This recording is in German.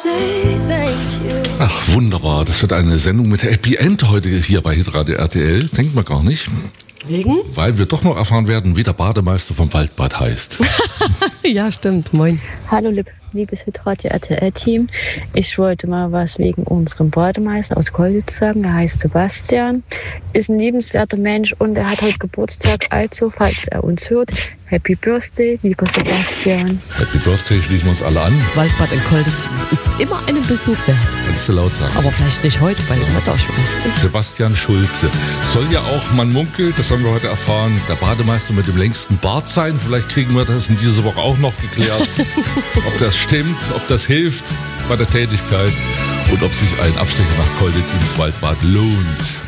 Ach, wunderbar. Das wird eine Sendung mit Happy End heute hier bei Hitradio RTL. Denkt man gar nicht. Wegen? Weil wir doch noch erfahren werden, wie der Bademeister vom Waldbad heißt. Ja, stimmt. Moin. Hallo, liebes Hitradio RTL-Team. Ich wollte mal was wegen unserem Bademeister aus Kolditz sagen. Er heißt Sebastian, ist ein liebenswerter Mensch und er hat heute Geburtstag. Also, falls er uns hört, Happy Birthday, lieber Sebastian. Happy Birthday, schließen wir uns alle an. Das Waldbad in Kolditz ist immer einen Besuch wert. Kannst du laut sagen. Aber vielleicht nicht heute bei dem Wetter, ich weiß nicht. Sebastian Schulze. Soll ja auch, man munkelt, das haben wir heute erfahren, der Bademeister mit dem längsten Bart sein. Vielleicht kriegen wir das in dieser Woche auch noch geklärt. Ob das stimmt, ob das hilft bei der Tätigkeit und ob sich ein Abstecher nach Kolditz ins Waldbad lohnt.